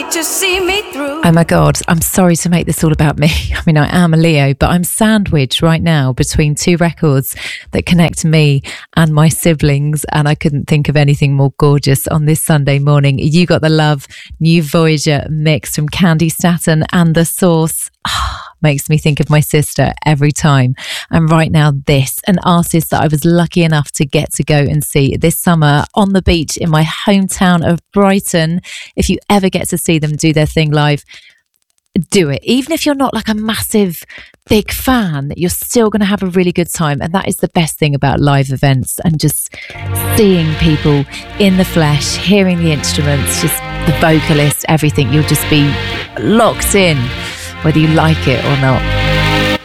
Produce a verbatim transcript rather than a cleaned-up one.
me to see me through. Oh my God, I'm sorry to make this all about me. I mean, I am a Leo, but I'm sandwiched right now between two records that connect me and my siblings, and I couldn't think of anything more gorgeous on this Sunday morning. You Got the Love, New Voyager mix from Candy Staton and The Source. Makes me think of my sister every time. And right now, this, an artist that I was lucky enough to get to go and see this summer on the beach in my hometown of Brighton. If you ever get to see them do their thing live, do it. Even if you're not like a massive, big fan, you're still going to have a really good time. And that is the best thing about live events, and just seeing people in the flesh, hearing the instruments, just the vocalist, everything. You'll just be locked in, whether you like it or not.